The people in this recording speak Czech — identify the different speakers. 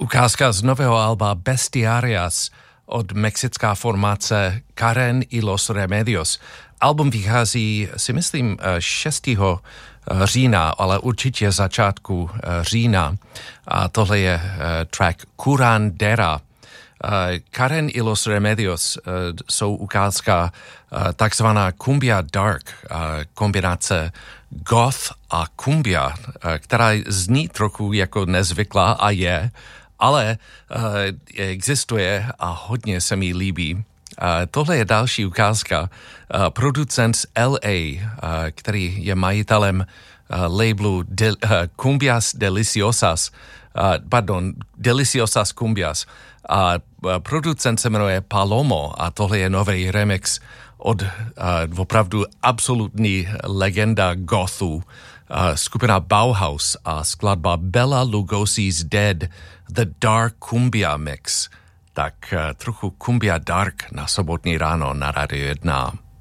Speaker 1: Ukázka z nového alba Bestiarias od mexická formace Karen y los Remedios. Album vychází, si myslím, 6. října, ale určitě začátku října. A tohle je track Curandera. Karen y los Remedios jsou ukázka takzvaná cumbia dark, kombinace goth a cumbia, která zní trochu jako nezvyklá a je, ale existuje a hodně se mi líbí. Tohle je další ukázka. Producent z LA, který je majitelem labelu Cumbias Deliciosas, Deliciosas Cumbias. Producent se jmenuje Palomo a tohle je nový remix od opravdu absolutní legenda gothu, skupina Bauhaus a skladba Bela Lugosi's Dead, The Dark Cumbia Mix. Tak trochu Cumbia Dark na sobotní ráno na Radio 1.